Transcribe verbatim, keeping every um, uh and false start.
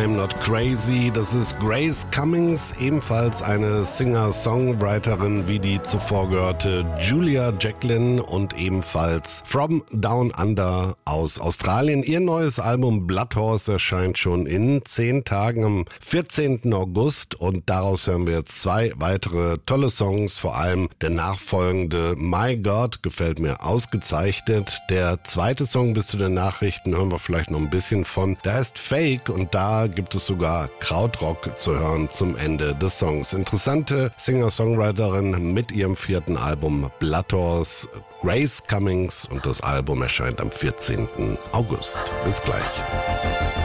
I'm Not Crazy. Das ist Grace Cummings, ebenfalls eine Singer-Songwriterin wie die zuvor gehörte Julia Jacqueline und ebenfalls From Down Under aus Australien. Ihr neues Album Blood Horse erscheint schon in zehn Tagen am vierzehnten August und daraus hören wir jetzt zwei weitere tolle Songs, vor allem der nachfolgende My God gefällt mir ausgezeichnet. Der zweite Song bis zu den Nachrichten hören wir vielleicht noch ein bisschen von. Der heißt Fake und da gibt es sogar Krautrock zu hören zum Ende des Songs. Interessante Singer-Songwriterin mit ihrem vierten Album Blood Horse, Grace Cummings, und das Album erscheint am vierzehnten August. Bis gleich.